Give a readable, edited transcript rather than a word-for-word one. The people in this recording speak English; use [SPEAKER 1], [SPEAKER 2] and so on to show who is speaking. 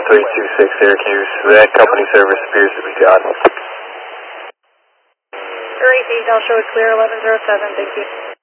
[SPEAKER 1] 1326 Syracuse. That company service appears to be gone.
[SPEAKER 2] Great detail, show it clear, 1107, thank you.